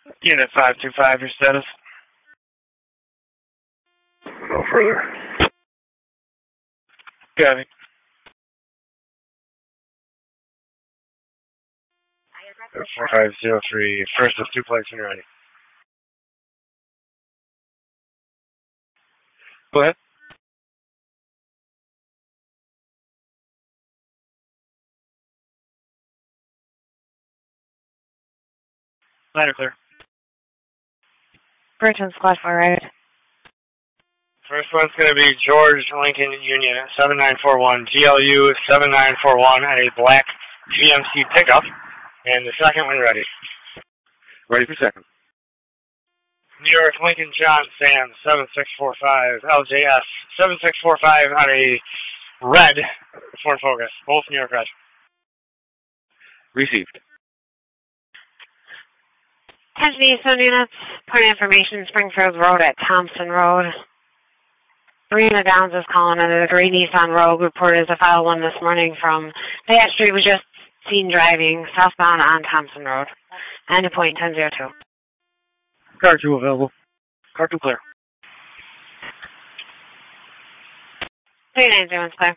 Unit 525, your status? No further. Copy. 4503, first of 2 plates when you're ready. Go ahead. Ladder clear. Bridgeton Squad 4 right. First one's going to be George Lincoln Union 7941, GLU 7941 at a black GMC pickup. And the second one ready. Ready for second. New York Lincoln John Sam 7645, LJS 7645 on a red Ford Focus. Both New York red. Received. 10 Eastern units, point of information, Springfield Road at Thompson Road. Marina Downs is calling under the green Nissan Rogue. Reported as a file 1 this morning from Bayard Street. Was just seen driving southbound on Thompson Road. And a point 1002. Car 2 available. Car 2 clear. 3901's clear.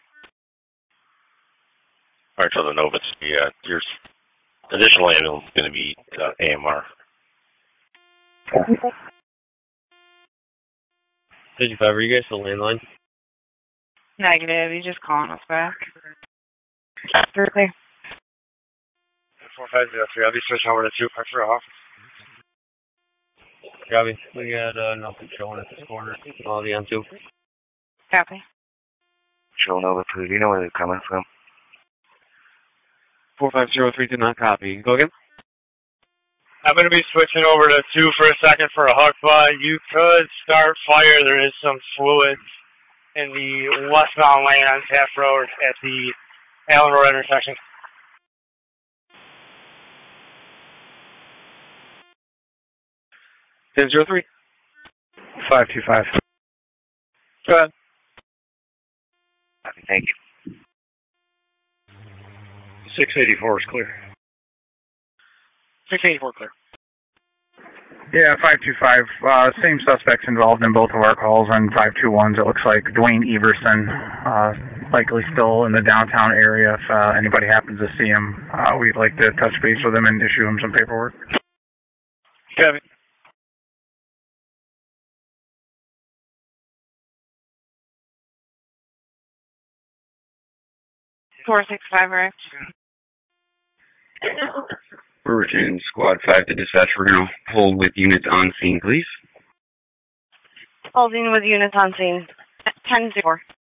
All right, so the Novus, your additional ambulance is going to be AMR. 55, are you guys still landline? Negative, he's just calling us back. Very clear. 4503, I'll be switching over to 2 car for off. Copy. We got nothing showing at this corner. I'll be on 2. Copy. Showing over, please. Do you know where they're coming from? 4503 did not copy. Go again. I'm going to be switching over to 2 for a second for a Huckba. You could start fire. There is some fluid in the westbound lane on Taft Road at the Allen Road intersection. Ten 03. 525. Go ahead. Thank you. 684 is clear. 684 clear. Yeah, 525. Same suspects involved in both of our calls on 521s. It looks like Dwayne Everson, likely still in the downtown area. If anybody happens to see him, we'd like to touch base with him and issue him some paperwork. Kevin. 465 right. We're returning Squad 5 to dispatch. We're going to hold with units on scene, please. Holding with units on scene. 10-4.